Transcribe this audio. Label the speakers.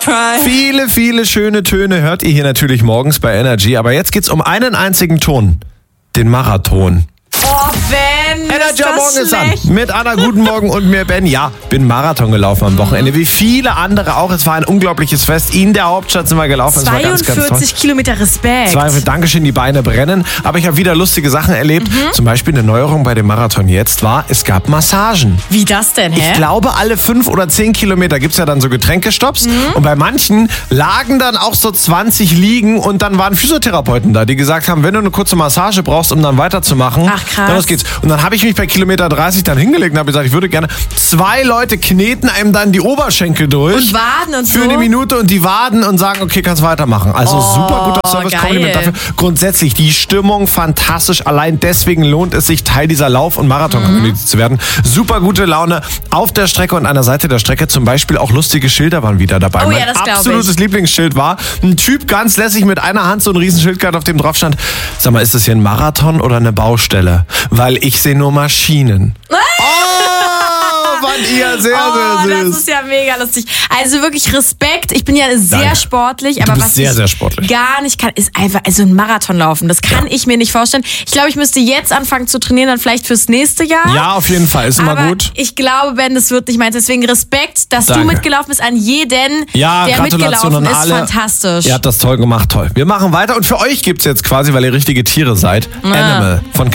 Speaker 1: Viele, viele schöne Töne hört ihr hier natürlich morgens bei Energy. Aber jetzt geht's um einen einzigen Ton. Den Marathon.
Speaker 2: Oh, Ben,
Speaker 1: Energy am Morgen ist
Speaker 2: schlecht.
Speaker 1: an. Mit Anna, guten Morgen und mir, Ben. Ja, bin Marathon gelaufen am Wochenende. Wie viele andere auch. Es war ein unglaubliches Fest. In der Hauptstadt sind wir gelaufen. Es war ganz, ganz toll.
Speaker 2: 42 Kilometer, Respekt.
Speaker 1: Dankeschön, die Beine brennen. Aber ich habe wieder lustige Sachen erlebt. Zum Beispiel eine Neuerung bei dem Marathon jetzt war, es gab Massagen.
Speaker 2: Wie das denn, hä?
Speaker 1: Ich glaube, alle 5 oder 10 Kilometer gibt es ja dann so Getränkestopps. Und bei manchen lagen dann auch so 20 Liegen und dann waren Physiotherapeuten da, die gesagt haben, wenn du eine kurze Massage brauchst, um dann weiterzumachen,
Speaker 2: Ach, krass.
Speaker 1: dann los geht's. Und dann habe ich mich bei Kilometer 30 dann hingelegt und habe gesagt, ich würde gerne, 2 Leute kneten einem dann die Oberschenkel durch.
Speaker 2: Und Waden und so.
Speaker 1: Für eine Minute und die Waden und sagen, okay, kannst weitermachen. Also super guter Service,
Speaker 2: geil.
Speaker 1: Kompliment dafür. Grundsätzlich die Stimmung fantastisch. Allein deswegen lohnt es sich, Teil dieser Lauf- und Marathon-Community zu werden. Super gute Laune auf der Strecke und an der Seite der Strecke zum Beispiel auch lustige Schilder waren wieder dabei.
Speaker 2: Oh ja,
Speaker 1: mein
Speaker 2: das glaub ich.
Speaker 1: absolutes Lieblingsschild war ein Typ ganz lässig mit einer Hand so ein Riesenschild gehabt, auf dem drauf stand, sag mal, ist das hier ein Marathon oder eine Baustelle? Weil ich sehe nur Maschinen. Fand ihr sehr, sehr süß.
Speaker 2: Das ist ja mega lustig. Also wirklich Respekt. Ich bin ja sehr
Speaker 1: Danke.
Speaker 2: sportlich,
Speaker 1: Du
Speaker 2: aber
Speaker 1: bist
Speaker 2: was
Speaker 1: sehr,
Speaker 2: ich
Speaker 1: sehr sportlich.
Speaker 2: gar nicht kann, ist einfach also ein Marathon laufen. Das kann ich mir nicht vorstellen. Ich glaube, ich müsste jetzt anfangen zu trainieren, dann vielleicht fürs nächste Jahr.
Speaker 1: Ja, auf jeden Fall. Ist immer
Speaker 2: aber
Speaker 1: gut.
Speaker 2: ich glaube, Ben, das wird nicht meins. Deswegen Respekt, dass
Speaker 1: Danke.
Speaker 2: du mitgelaufen bist an jeden,
Speaker 1: Ja,
Speaker 2: der
Speaker 1: Gratulation
Speaker 2: mitgelaufen
Speaker 1: an
Speaker 2: ist.
Speaker 1: alle.
Speaker 2: Fantastisch.
Speaker 1: Ihr habt das toll gemacht, toll. Wir machen weiter und für euch gibt's jetzt quasi, weil ihr richtige Tiere seid, Animal von